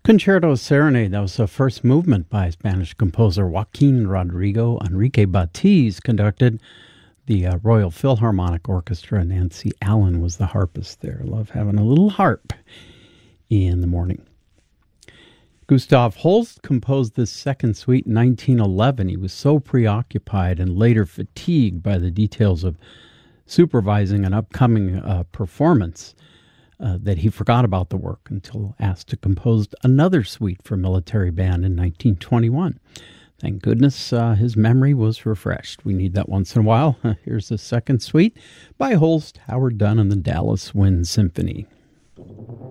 Concerto Serenade, that was the first movement by Spanish composer Joaquin Rodrigo. Enrique Batiz conducted the Royal Philharmonic Orchestra. Nancy Allen was the harpist there. Love having a little harp in the morning. Gustav Holst composed this second suite in 1911. He was so preoccupied and later fatigued by the details of supervising an upcoming performance that he forgot about the work until asked to compose another suite for military band in 1921. Thank goodness his memory was refreshed. We need that once in a while. Here's the second suite by Holst, Howard Dunn, and the Dallas Wind Symphony.